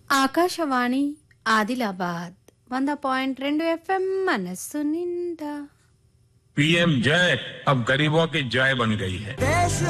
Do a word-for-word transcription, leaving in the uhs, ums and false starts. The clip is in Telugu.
ఆకాశవాణి ఆదిలాబాద్ వంద పాయింట్ రెండు ఎఫ్ఎం మనస్సు నిండా. पीएम जय अब गरीबों की जय बन गई है.